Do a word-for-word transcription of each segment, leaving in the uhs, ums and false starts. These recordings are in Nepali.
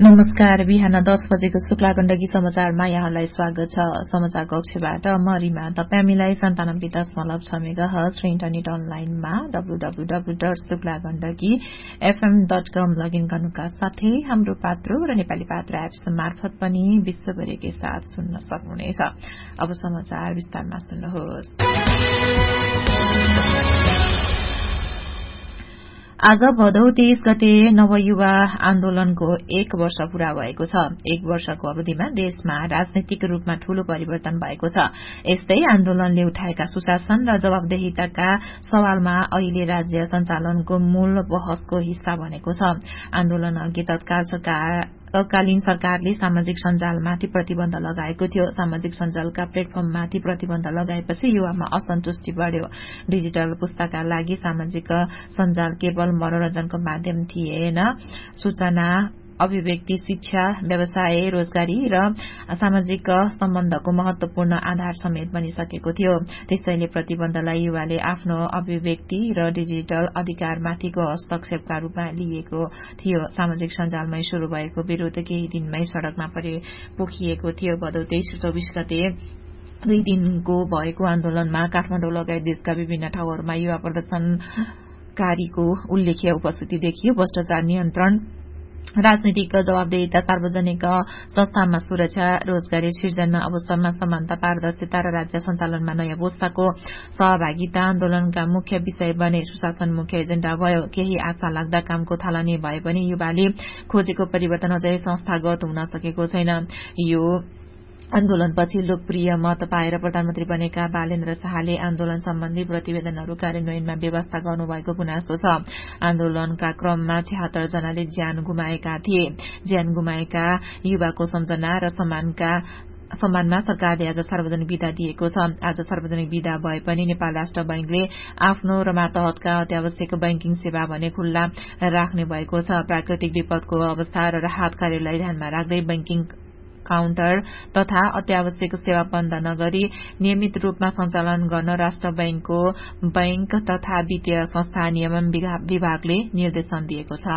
नमस्कार। बिहान दस बजेको शुक्ला गण्डकी समाचारमा यहाँलाई स्वागत छ। समाचार कक्षबाट म रिमा। तपाईँ हामीलाई सन्तानब्बे दशमलव छ मेगाहर्ज र इन्टरनेट अनलाइनमा W W W dot Shukla Gandaki FM dot com login गर्नुका साथै हाम्रो पात्रो र नेपाली पात्र एप्स मार्फत पनि विश्वभरिकै साथ सुन्न सक्नुहुनेछ। अब समाचार विस्तारमा सुन्नुहोस्। आज भदौ तेइस गते नवयुवा आन्दोलनको एक वर्ष पूरा भएको छ। एक वर्षको अवधिमा देशमा राजनैतिक रूपमा ठूलो परिवर्तन भएको छ। यस्तै आन्दोलनले उठाएका सुशासन र जवाबदेहिताका सवालमा अहिले राज्य सञ्चालनको मूल बहसको हिस्सा बनेको छ। आन्दोलन अघि तत्काल सरकार तत्कालीन सरकारले सामाजिक सञ्जालमाथि प्रतिबन्ध लगाएको थियो। सामाजिक सञ्जालका प्लेटफर्ममाथि प्रतिबन्ध लगाएपछि युवामा असन्तुष्टि बढ़्यो। डिजिटल पुस्ताका लागि सामाजिक सञ्जाल केवल मनोरञ्जनको माध्यम थिएन, सूचना, अभिव्यक्ति, शिक्षा, व्यवसाय, रोजगारी र सामाजिक सम्बन्धको महत्वपूर्ण आधार समेत बनिसकेको थियो। त्यसैले प्रतिबन्धलाई युवाले आफ्नो अभिव्यक्ति र डिजिटल अधिकारमाथिको हस्तक्षेपका रूपमा लिएको थियो। सामाजिक सञ्जालमै शुरू भएको विरोध केही दिनमै सड़कमा पोखिएको थियो। भदौ तेइस र चौबिस गते दुई दिनको भएको आन्दोलनमा काठमाडौँ लगायत देशका विभिन्न ठाउँहरूमा युवा प्रदर्शनकारीको उल्लेख्य उपस्थिति देखियो। भ्रष्टाचार नियन्त्रण, राजनीतिक जवाबदेहिता, सार्वजनिक संस्थामा सुरक्षा, रोजगारी सृजना, अवसरमा समानता, पारदर्शिता र राज्य सञ्चालनमा नयाँ पुस्ताको सहभागिता आन्दोलनका मुख्य विषय बने। सुशासन मुख्य एजेण्डा भयो। केही आशा लाग्दा कामको थालनी भए पनि युवाले खोजेको परिवर्तन अझै संस्थागत हुन सकेको छैन। यो आन्दोलनपछि लोकप्रिय मत पाएर प्रधानमन्त्री बनेका बालेन्द्र शाहले आन्दोलन सम्बन्धी प्रतिवेदनहरू कार्यान्वयनमा व्यवस्था गर्नुभएको गुनासो छ। आन्दोलनका क्रममा छिहत्तर जनाले ज्यान गुमाएका थिए। ज्यान गुमाएका युवाको सम्झना र सम्मानका सम्मानमा सरकारले आज सार्वजनिक विदा दिएको छ। आज सार्वजनिक विदा भए पनि नेपाल राष्ट्र बैंकले आफ्नो रमातहतका अत्यावश्यक बैंकिङ सेवा भने खुल्ला राख्ने भएको छ। प्राकृतिक विपदको अवस्था र राहत कार्यलाई ध्यानमा राख्दै बैंकिङ काउन्टर तथा अत्यावश्यक सेवा बन्द नगरी नियमित रूपमा सञ्चालन गर्न राष्ट्र बैंकको बैंक तथा वित्तीय संस्था नियमन विभागले निर्देशन दिएको छ।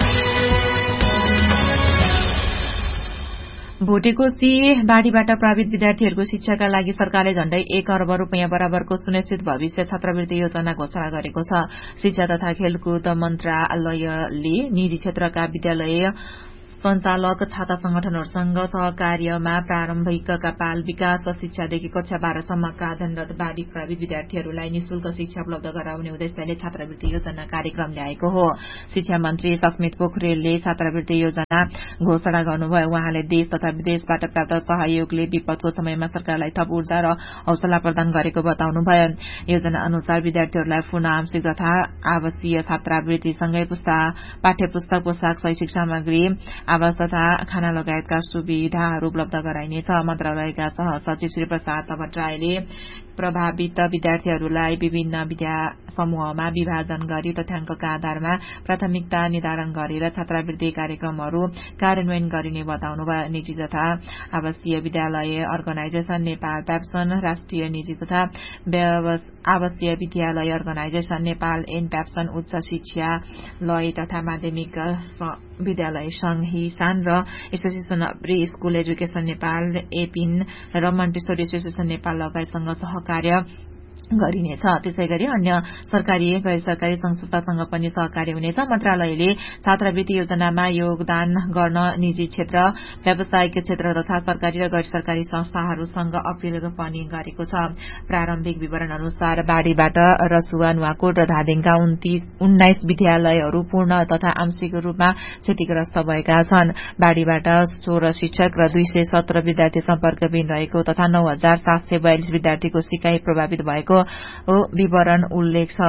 भोटेकोशी बाढ़ीबाट प्रभावित विद्यार्थीहरूको शिक्षाका लागि सरकारले झण्डै एक अर्ब रूपियाँ बराबरको सुनिश्चित भविष्य छात्रवृत्ति योजना घोषणा गरेको छ। शिक्षा तथा खेलकुद मन्त्रालयले निजी क्षेत्रका विद्यालय सञ्चालक छाता संगठनहरूसँग सहकार्यमा प्रारम्भिकका बाल विकास शिक्षादेखि कक्षा बाह्रसम्मका अध्ययनरत बाढ़ी प्रभावित विद्यार्थीहरूलाई निशुल्क शिक्षा उपलब्ध गराउने उद्देश्यले छात्रवृत्ति योजना कार्यक्रम ल्याएको हो। शिक्षा मन्त्री सस्मित पोखरेलले छात्रवृत्ति योजना घोषणा गर्नुभयो। उहाँले देश तथा विदेशबाट प्राप्त सहयोगले विपदको समयमा सरकारलाई थप ऊर्जा र हौसला प्रदान गरेको बताउनुभयो। योजना अनुसार विद्यार्थीहरूलाई पूर्ण आंशिक तथा आवासीय छात्रवृत्तिसँगै पाठ्य पुस्तक, पोशाक, शैक्षिक सामग्री, आवास तथा खाना लगायतका सुविधाहरू उपलब्ध गराइनेछ। मन्त्रालयका सह सचिव श्री प्रसाद भट्टराईले प्रभावित विद्यार्थीहरूलाई विभिन्न विद्या समूहमा विभाजन गरी तथ्याङ्कका आधारमा प्राथमिकता निर्धारण गरेर छात्रवृत्ति कार्यक्रमहरू कार्यान्वयन गरिने बताउनुभयो। निजी तथा आवासीय विद्यालय अर्गनाइजेशन नेपाल प्याप्सन, राष्ट्रिय निजी तथा आवासीय विद्यालय अर्गनाइजेशन नेपाल एन प्याप्सन, उच्च शिक्षालय तथा माध्यमिक विद्यालय संघ हिसान र association of pre school education Nepal एपिन र मन्टेसोरी एसोसिएसन नेपाल लगायतसँग सहकार्य गरिनेछ। त्यसै गरी अन्य सरकारी गैर सरकारी संस्थासँग पनि सहकार्य हुनेछ। मन्त्रालयले छात्रवृत्ति योजनामा योगदान गर्न निजी क्षेत्र, व्यावसायिक क्षेत्र तथा सरकारी र गैर सरकारी संस्थाहरूसँग अपील पनि गरेको छ। प्रारम्भिक विवरण अनुसार बाढ़ीबाट रसुवा, नुवाकोट र धादिङका उन्नाइस विद्यालयहरू पूर्ण तथा आंशिक रूपमा क्षतिग्रस्त भएका छन्। बाढ़ीबाट सोह्र शिक्षक र दुई सय सत्र विद्यार्थी सम्पर्कविहीन रहेको तथा नौ हजार सात सय बयालिस विद्यार्थीको सिकाइ प्रभावित भएको विवरण उल्लेख छ।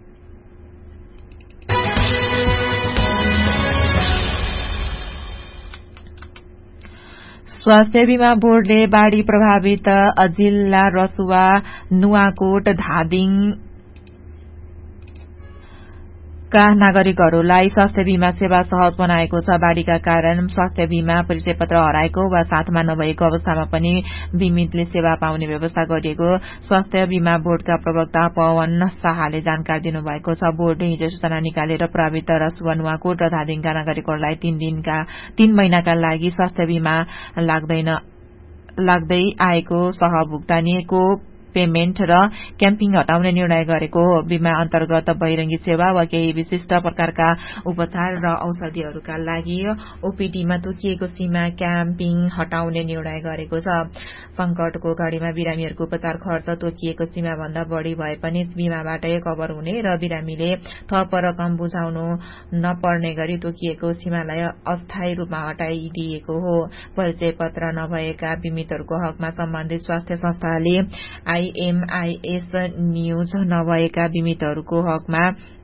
स्वास्थ्य बीमा बोर्डले बाढ़ी प्रभावित जिल्ला रसुवा, नुवाकोट, धादिङ देशका नागरिकहरूलाई स्वास्थ्य बीमा सेवा सहज बनाएको छ। बाढ़ीका कारण स्वास्थ्य बीमा परिचय पत्र हराएको वा साथमा नभएको अवस्थामा पनि बीमितले सेवा पाउने व्यवस्था गरिएको स्वास्थ्य बीमा बोर्डका प्रवक्ता पवन शाहले जानकारी दिनुभएको छ। बोर्डले हिजो सूचना निकालेर प्रभावित रसुवा नुवाकोट र धादिङका नागरिकहरूलाई तीन दिनका तीन महिनाका लागि स्वास्थ्य बीमा लाग्दैन लाग्दै आएको सहभुक्तानीको पेमेन्ट र क्याम्पिङ हटाउने निर्णय गरेको हो। बीमा अन्तर्गत बहिरंगी सेवा वा केही विशिष्ट प्रकारका उपचार र औषधिहरूका लागि ओपीडीमा तोकिएको सीमा क्याम्पिङ हटाउने निर्णय गरेको छ। संकटको घड़ीमा बिरामीहरूको उपचार खर्च तोकिएको सीमा भन्दा बढ़ी भए पनि बीमाबाटै कभर हुने र बिरामीले थप रकम बुझाउनु नपर्ने गरी तोकिएको सीमालाई अस्थायी रूपमा हटाइदिएको हो। परिचय पत्र नभएका बीमितहरूको हकमा सम्बन्धित स्वास्थ्य संस्थाले आईएमआईएस न्यूज नभएका बीमितहरूको हकमा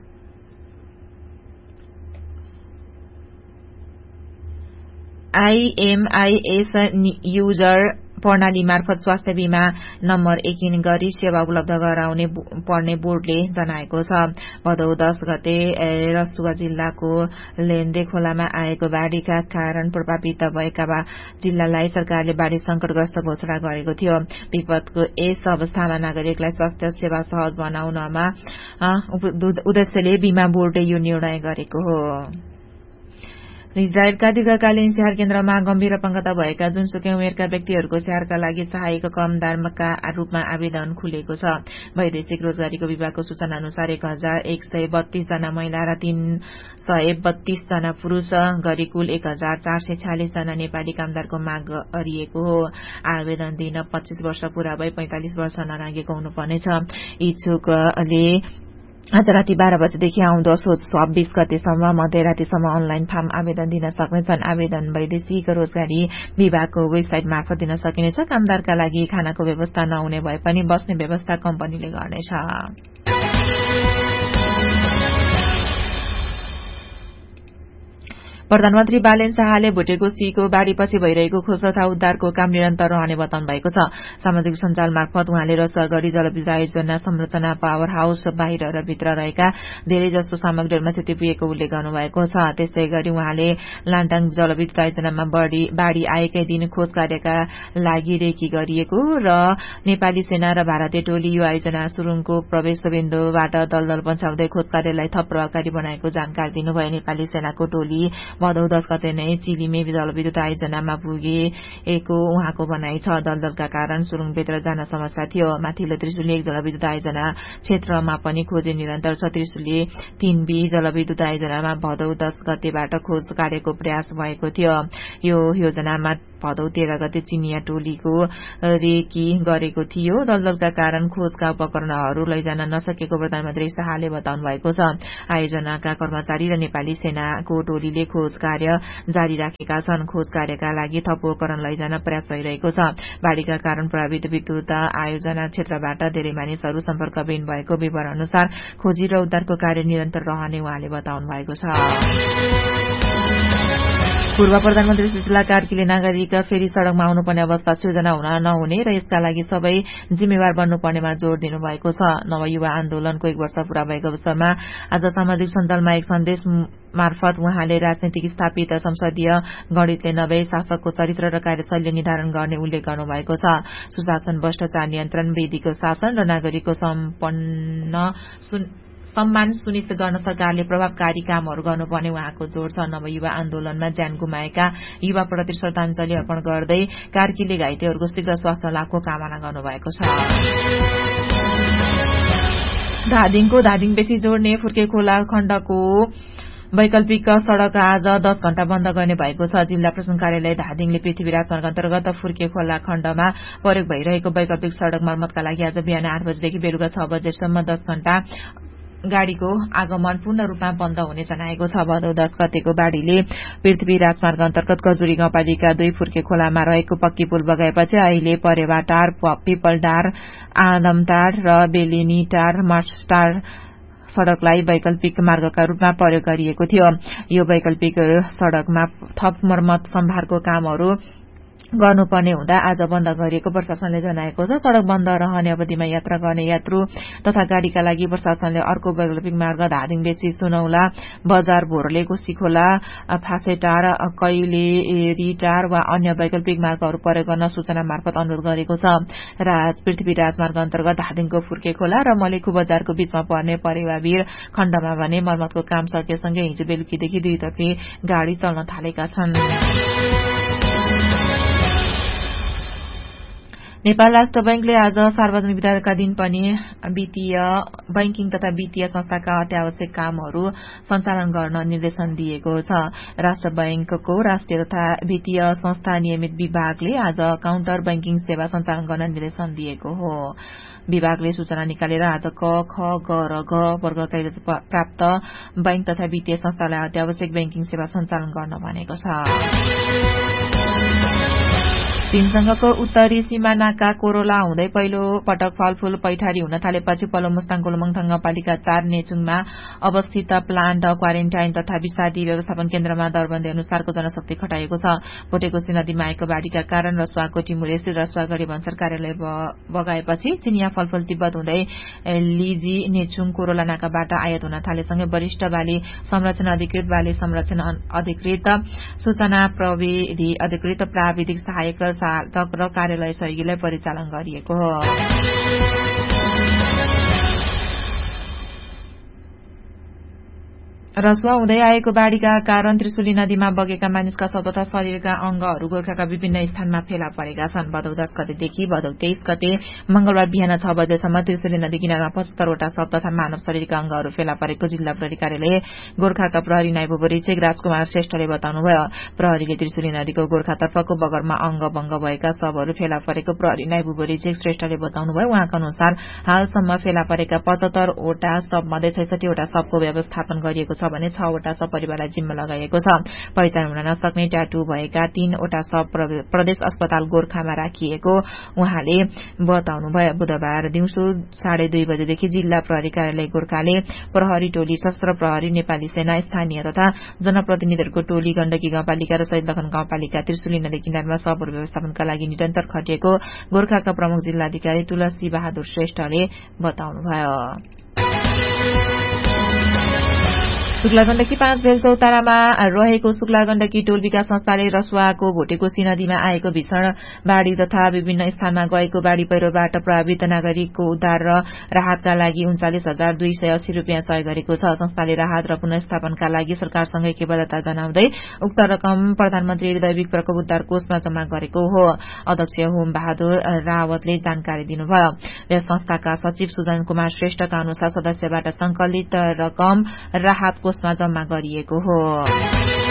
आईएमआईएस युजर प्रणाली मार्फत स्वास्थ्य बीमा नम्बर एकिन गरी सेवा उपलब्ध गराउने पर्ने बोर्डले जनाएको छ। भदौ दश गते रसुवा जिल्लाको लेन्दे खोलामा आएको बाढ़ीका कारण प्रभावित भएका जिल्लालाई सरकारले बाढ़ी संकटग्रस्त घोषणा गरेको थियो। विपदको यस अवस्थामा नागरिकलाई स्वास्थ्य सेवा सहज बनाउनमा उद्देश्यले बीमा बोर्डले यो निर्णय गरेको हो। इजरायलका दीर्घकालीन स्याहार केन्द्रमा गम्भीर अपंगता भएका जुनसुकै उमेरका व्यक्तिहरूको स्याहारका लागि सहायक कम दरका रूपमा आवेदन खुलेको छ। वैदेशिक रोजगारीको विभागको सूचना अनुसार एक हजार एक सय बत्तीस जना महिला र तीन सय बत्तीस जना पुरूष गरी कुल एक हजार चार सय छयालिस जना नेपाली कामदारको माग गरिएको हो। आवेदन दिन पच्चीस वर्ष पूरा भई पैंतालिस वर्ष ननागेको हुनुपर्नेछ। इच्छुकले आज राति बाह्र बजेदेखि आउँदो असोज छब्बीस गतेसम्म मध्यरातिसम्म अनलाइन फार्म आवेदन दिन सक्नेछन्। आवेदन वैदेशिक रोजगारी विभागको वेबसाइट मार्फत दिन सकिनेछ। कामदारका लागि खानाको व्यवस्था नहुने भए पनि बस्ने व्यवस्था कम्पनीले गर्नेछ। प्रधानमन्त्री बालेन शाहले भुटेकोसीको बाढ़ीपछि भइरहेको खोज तथा उद्धारको काम निरन्तर रहने बताउनु भएको छ। सामाजिक सञ्जाल मार्फत उहाँले रसुवागढ़ी जलविद्युत आयोजना संरचना पावर हाउस बाहिर र भित्र रहेका धेरै जसो सामग्रीहरूमा क्षति पुगेको उल्लेख गर्नुभएको छ। त्यसै गरी उहाँले लान्टाङ जलविद्युत आयोजनामा बाढ़ी आएकै दिन खोज कार्यका लागि रेकी गरिएको र नेपाली सेना र भारतीय टोली यो आयोजना सुरुङको प्रवेश बिन्दुबाट दलदल पन्छाउँदै खोज कार्यलाई थप प्रभावकारी बनाएको जानकारी दिनुभयो। नेपाली सेनाको टोली भदौ दश गते नै चिलिमे जलविद्युत आयोजनामा पुगेको उहाँको भनाइ छ। दलदलका कारण सुरुङभित्र जान समस्या थियो। माथिल्लो त्रिशुली एक जलविद्युत आयोजना क्षेत्रमा पनि खोजी निरन्तर छ। त्रिशुली तीन बी जलविद्युत आयोजनामा भदौ दश गतेबाट खोज कार्यको प्रयास भएको थियो। यो योजनामा भदौ तेह्र गते चिनिया टोलीको रेकी गरेको थियो। दलदलका कारण खोजका उपकरणहरू लैजान नसकेको प्रधानमन्त्री शाहले बताउनु भएको छ। आयोजनाका कर्मचारी र नेपाली सेनाको टोलीले खोज कार्य जारी राखेका छन्। खोज कार्यका लागि थप उपकरण लैजान प्रयास भइरहेको छ। बाढ़ीका कारण प्रभावित विद्युत आयोजना क्षेत्रबाट धेरै मानिसहरू सम्पर्कविहीन भएको विवरण अनुसार खोजी र उद्धारको कार्य निरन्तर रहने उहाँले बताउनु भएको छ। पूर्व प्रधानमन्त्री सुशीला कार्कीले नागरिक फेरि सड़कमा आउनुपर्ने अवस्था सृजना हुन नहुने र यसका लागि सबै जिम्मेवार बन्नुपर्नेमा जोड़ दिनुभएको छ। नवयुवा आन्दोलनको एक वर्ष पूरा भएको अवसरमा आज सामाजिक सञ्जालमा एक सन्देश मार्फत उहाँले राजनीतिक स्थापित संसदीय गणितले नभई शासकको चरित्र र कार्यशैली निर्धारण गर्ने उल्लेख गर्नुभएको छ। सुशासन, भ्रष्टाचार नियन्त्रण, विधिको शासन र नागरिकको सम्पन्न सम्मान सुनिश्चित गर्न सरकारले प्रभावकारी कामहरू गर्नुपर्ने उहाँको जोड़ छ। नवयुवा आन्दोलनमा ज्यान गुमाएका युवाप्रति श्रद्धाञ्जली अर्पण गर्दै कार्कीले घाइतेहरूको शीघ्र स्वास्थ्य लाभको कामना गर्नुभएको छ। धादिङको धादिङ बेसी जोड्ने फुर्के खोला खण्डको वैकल्पिक सड़क आज दस घण्टा बन्द गर्ने भएको छ। जिल्ला प्रशासन कार्यालय धादिङले पृथ्वीराज मार्ग अन्तर्गत फुर्के खोला खण्डमा प्रयोग भइरहेको वैकल्पिक सड़क मर्मतका लागि आज बिहान आठ बजेदेखि बेलुका छ बजेसम्म दस घण्टा गाड़ीको आगमन पूर्ण रूपमा बन्द हुने जनाएको छ। भदौ दश गतेको बाढ़ीले पृथ्वी राजमार्ग अन्तर्गत गजुरी गाउँपालिका दुई फुर्के खोलामा रहेको पक्की पुल बगाएपछि अहिले परेवाटार, पिपलडार, आदमटार र बेलिनीटार मर्स्टार सड़कलाई वैकल्पिक मार्गका रूपमा प्रयोग गरिएको थियो। यो वैकल्पिक सड़कमा थप मर्मत सम्भारको कामहरू गर्नुपर्ने हुँदा आज बन्द गरिएको प्रशासनले जनाएको छ। सड़क बन्द रहने अवधिमा यात्रा गर्ने यात्रु तथा गाड़ीका लागि प्रशासनले अर्को वैकल्पिक मार्ग धादिङ बेसी सुनौला बजार भोरले कोसीखोला फासेटार कैलेरीटार वा अन्य वैकल्पिक मार्गहरू प्रयोग गर्न सूचना मार्फत अनुरोध गरेको छ। राज पृथ्वी राजमार्ग अन्तर्गत धादिङको फुर्के खोला र मलेखु बजारको बीचमा पर्ने परेवावीर खण्डमा भने मर्मतको काम सकेसँगै हिजो बेलुकीदेखि दुईतर्फी गाड़ी चल्न थालेका छन्। नेपाल राष्ट्र बैंकले आज सार्वजनिक वितरणका दिन पनि वित्तीय बैंकिङ तथा वित्तीय संस्थाका अत्यावश्यक कामहरू सञ्चालन गर्न निर्देशन दिएको छ। राष्ट्र बैंकको राष्ट्रिय तथा वित्तीय संस्था नियमित विभागले आज काउन्टर बैंकिङ सेवा सञ्चालन गर्न निर्देशन दिएको हो। विभागले सूचना निकालेर आज क ख ग र घ वर्गका प्राप्त बैंक तथा वित्तीय संस्थालाई अत्यावश्यक बैंकिङ सेवा सञ्चालन गर्न भनेको छ। चीनसँगको उत्तरी सीमानाका कोरोला हुँदै पहिलो पटक फलफूल पैठारी हुन थालेपछि पल्लो मुस्ताङ गोलमङथङ गाउँपालिका चार नेचुङमा अवस्थित प्लान्ट क्वारेन्टाइन तथा विषादी व्यवस्थापन केन्द्रमा दरबन्दी अनुसारको जनशक्ति खटाइएको छ। भोटेकोशी नदीमा आएको बाढ़ीका कारण रसुवाको टिमुरे स्थित रसुवागढ़ी भन्सर कार्यालय बगाएपछि चिनिया फलफूल तिब्बत हुँदै लिजी नेचुङ कोरोला नाकाबाट आयात हुन थालेसँगै वरिष्ठ बाली संरक्षण अधिकृत बाली संरक्षण अधिकृत सूचना प्रविधि अधिकृत प्राविधिक सहायक र चालक र कार्यालय सहयोगीलाई परिचालन गरिएको हो। रसुवा हुँदै आएको बाढ़ीका कारण त्रिशुली नदीमा बगेका मानिसका शव तथा शरीरका अंगहरू गोर्खाका विभिन्न स्थानमा फेला परेका छन्। भदौ दश गतेदेखि भदौ तेइस गते मंगलबार बिहान छ बजेसम्म त्रिशुली नदी किनारमा पचहत्तरवटा शव तथा मानव शरीरका अंगहरू फेला परेको जिल्ला प्रहरी कार्यालय गोर्खाका प्रहरी नायब उपरीक्षक राजकुमार श्रेष्ठले बताउनुभयो। प्रहरीले त्रिशुली नदीको गोर्खातर्फको बगरमा अंग भंग भएका शवहरू फेला परेको प्रहरी नायब उपरीक्षक श्रेष्ठले बताउनुभयो। उहाँका अनुसार हालसम्म फेला परेका पचहत्तरवटा शव मध्ये छैसठीवटा शवको व्यवस्थापन गरिएको छ भने छवटा शव परिवारलाई जिम्मा लगाइएको छ। पहिचान हुन नसक्ने ट्याटू भएका तीनवटा शव प्रदेश अस्पताल गोर्खामा राखिएको उहाँले बताउनुभयो। बुधबार दिउँसो साढे दुई बजेदेखि जिल्ला प्रहरी कार्यालय गोर्खाले प्रहरी टोली, सशस्त्र प्रहरी, नेपाली सेना, स्थानीय तथा जनप्रतिनिधिहरूको टोली गण्डकी गाउँपालिका र शहीद लखन गाउँपालिका त्रिशुली नदी किनारमा शवहरू व्यवस्थापनका लागि निरन्तर खटिएको गोर्खाका प्रमुख जिल्लाधिकारी तुलसी बहादुर श्रेष्ठले बताउनुभयो। शुक्ला गण्डकी पाँच भेल चौतारामा रहेको शुक्ला गण्डकी टोल विकास संस्थाले रसुवाको भोटेकोशी नदीमा आएको भीषण बाढ़ी तथा विभिन्न स्थानमा गएको बाढ़ी पहिरोबाट प्रभावित नागरिकको उद्धार र राहतका लागि उन्चालिस हजार दुई सय अस्सी रूपियाँ सहयोग गरेको छ। संस्थाले राहत र पुनर्स्थापनका लागि सरकारसँगै केवलता जनाउँदै उक्त रकम प्रधानमन्त्री दैविक प्रकोप उद्धार कोषमा जम्मा गरेको हो। अध्यक्ष होम बहादुर रावतले जानकारी दिनुभयो। यस संस्थाका सचिव सुजन कुमार श्रेष्ठका अनुसार सदस्यबाट संकलित रकम राहत कोषमा जम्मा गरिएको हो।